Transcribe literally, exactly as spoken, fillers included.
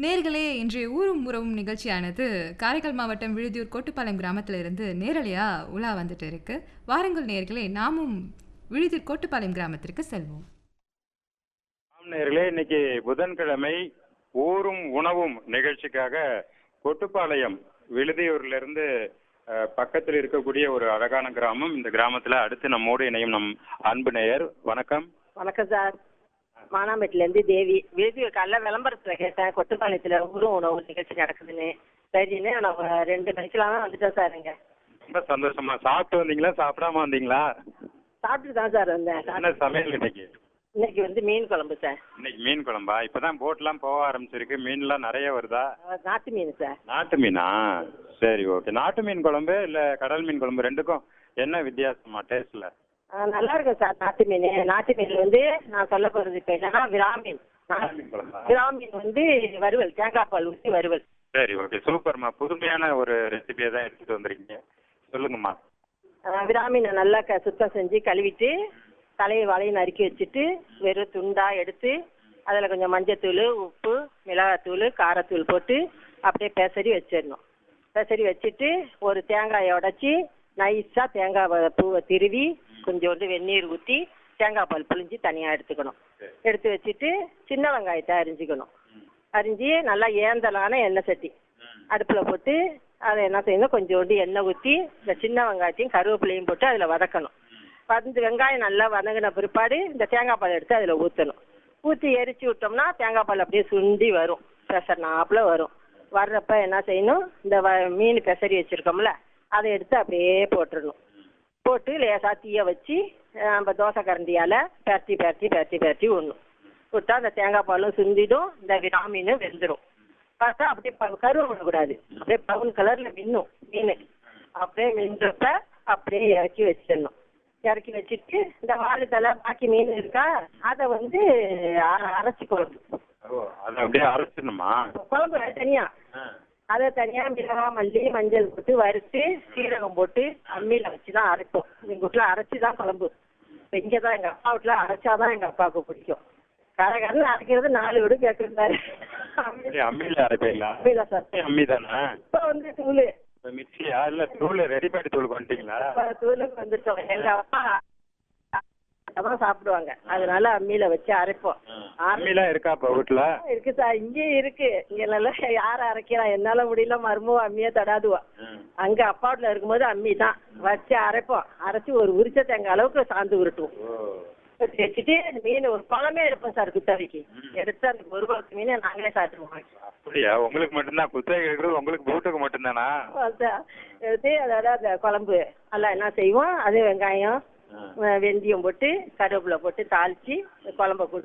நேர்களே இன்றைய ஊரும் உறவும் நிகழ்ச்சியானது காரைக்கால் மாவட்டம் விழுதியூர் கோட்டுப்பாளையம் கிராமத்திலிருந்து நேரலையா உலா வந்துட்டு இருக்கு. வாருங்கள் நேர்களே, நாமும் விழுதியூர் கோட்டுப்பாளையம் கிராமத்திற்கு செல்வோம். ஆம் நேயர்களே, இன்னைக்கு புதன்கிழமை ஊரும் உணவும் நிகழ்ச்சிக்காக கொட்டுப்பாளையம் விழுதியூர்ல இருந்து அஹ், பக்கத்தில் இருக்கக்கூடிய ஒரு அழகான கிராமம். இந்த கிராமத்துல அடுத்து நம்மோடு இணையும் நம் அன்பு நேயர். வணக்கம். வணக்கம் சார். மானாம்பேட்டில இருந்து தேவி. விழுதி காலைல விளம்பரத்துல கேட்டேன், கொட்டுப்பாளையத்துல ஊரும் உணவு நிகழ்ச்சி நடக்குதுன்னு. சரின்னு நான் ஒரு ரெண்டு மணிக்கெல்லாம் தான் வந்துட்டேன் சார். இங்க ரொம்ப சந்தோஷமா. சாப்பிட்டு வந்தீங்களா, சாப்பிடாம வந்தீங்களா? சாப்பிட்டு தான் சார் வந்தேன். என்ன சமையல் இன்னைக்கு? இன்னைக்கு வந்து மீன் குழம்பு சார். இன்னைக்கு மீன் குழம்பா? இப்பதான் போட்லாம் போக ஆரம்பிச்சிருக்கு. மீன்லாம் நிறைய வருதா? அஹ் நாட்டு மீன் சார். நாட்டு மீனா? சரி, ஓகே. நாட்டு மீன் குழம்பு இல்ல கடல் மீன் குழம்பு, ரெண்டுக்கும் என்ன வித்தியாசமா டேஸ்ட்ல? அஹ் நல்லா இருக்கும் சார் நாட்டு மீன். நாட்டு மீன் வந்து நான் சொல்ல போறது இப்ப என்னன்னா விராமீன். மீன் குழம்பா? விராமீன் வந்து வறுவல், தேங்காய் பால் ஊற்றி வறுவல். சரி, ஓகே. சூப்பர்மா. புதுமையான ஒரு ரெசிபியை தான் எடுத்துட்டு வந்திருக்கீங்க. சொல்லுங்கம்மா. அஹ் விராமீனை நல்லா க சுத்தம் செஞ்சு கழுவிட்டு தலையை வலையை நறுக்கி வச்சுட்டு வெறும் துண்டா எடுத்து அதில் கொஞ்சம் மஞ்சத்தூள், உப்பு, மிளகாத்தூள், காரத்தூள் போட்டு அப்படியே பெசரி வச்சிடணும். பெசரி வச்சுட்டு ஒரு தேங்காயை உடச்சி நைஸாக தேங்காய் வ- பூவை திருவி கொஞ்சோண்டு வெந்நீர் ஊற்றி தேங்காய் பால் புழிஞ்சு தனியாக எடுத்துக்கணும். எடுத்து வச்சுட்டு சின்ன வெங்காயத்தை அரிஞ்சிக்கணும். அரிஞ்சு நல்லா ஏந்தலான எண்ணெய் சட்டி அடுப்பில் போட்டு அதை என்ன செய்யணும், கொஞ்சோண்டு எண்ணெய் ஊற்றி இந்த சின்ன வெங்காயத்தையும் கருவேப்பிலையும் போட்டு அதில் வதக்கணும். வந்து வெங்காயம் நல்லா வதங்கின பிற்பாடு இந்த தேங்காய் பால் எடுத்து அதில் ஊற்றணும். ஊற்றி எரிச்சு விட்டோம்னா தேங்காய் பால் அப்படியே சுண்டி வரும், பெசர் நாப்பில் வரும். வர்றப்ப என்ன செய்யணும், இந்த வ மீன் பெசரி வச்சுருக்கோம்ல அதை எடுத்து அப்படியே போட்டுடணும். போட்டு லேசாக தீய வச்சு அஹ், நம்ம தோசை கரண்டியால் பரட்டி பரட்டி பரட்டி பரட்டி விடணும். விட்டா அந்த தேங்காய் பாலும் சுண்டிடும், இந்த விராமீனும் வெந்துடும். பார்த்தா அப்படியே ப கருவை விடக்கூடாது, அப்படியே ப்ரௌன் கலரில் மின்னும் மீன். அப்படியே மின்றப்ப அப்படியே இறக்கி வச்சிடணும். இறக்கி வச்சுட்டு இந்த வாழை தலை பாக்கி மீன் இருக்கா அதை வந்து அ- அரைச்சி குழம்பு ஓ, அதை அப்படியே அரைச்சிடணுமா? குழம்பு தனியா அதை தனியா மிளகாய், மல்லி, மஞ்சள் போட்டு வறுத்து சீரகம் போட்டு அம்மியில வச்சு தான் அரைப்போம். எங்க வீட்டுல அரைச்சி தான் குழம்பு. இப்ப இங்கே தான் எங்க அப்பா வீட்டுல அரைச்சாதான் எங்க அப்பாவுக்கு பிடிக்கும். கரகரன்னு அரைக்கிறது நாலு வீடு கேட்குறாரு. அப்படியே அம்மியில அரைப்பீங்களா? அம்மியில சார். அம்மி தானே? இப்ப வந்து தூள் இப்ப மிக்சியா இல்ல தூள், ரெடிமேட் தூள் பண்ணிட்டீங்களா? இப்ப தூளுக்கு வந்துட்டோம். எங்க அப்பா அதான் சாப்பிடுவாங்க, அதனால அம்மியில வச்சு அரைப்போம். அம்மிலாம் இருக்கா இப்ப வீட்டுல? இருக்கு சார், இங்கேயும் இருக்கு. இங்க நல்லா யார அரைக்கிறா, என்னால முடியல, மருமவ அம்மியே தடாதுவா. அங்க அப்பா வீட்டுல இருக்கும்போது அம்மி தான் வச்சு அரைப்போம். அரைச்சு ஒரு உரிச்ச தேங்காய் அளவுக்கு சாந்து உருட்டுவோம். வச்சுட்டு மீன் ஒரு பழமே இருப்போம் சார் குத்தகைக்கு எடுத்து அந்த ஒரு பழத்து மீனை நாங்களே சாப்பிடுவோம். அப்படியா? உங்களுக்கு மட்டும்தான் குத்தகை இருக்கிறது? உங்களுக்கு வீட்டுக்கு மட்டும்தானா? அதான் எடுத்து அதோட அந்த குழம்பு எல்லாம் என்ன செய்வோம், அது வெங்காயம், அஹ் வெந்தயம் போட்டு கருவேப்பிலை போட்டு தாளிச்சு குழம்ப